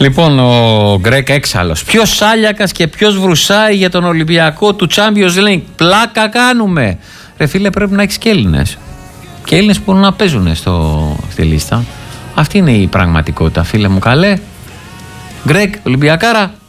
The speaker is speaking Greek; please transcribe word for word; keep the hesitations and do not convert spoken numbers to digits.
Λοιπόν, ο Γκρέκ έξαλλος. Ποιος Σάλιακας και ποιος βρουσάει για τον Ολυμπιακό του Champions League? Πλάκα κάνουμε. Ρε φίλε, πρέπει να έχεις και Έλληνες. Και Έλληνες που μπορούν να παίζουν στο, στη λίστα. Αυτή είναι η πραγματικότητα, φίλε μου καλέ. Γκρέκ, Ολυμπιακάρα.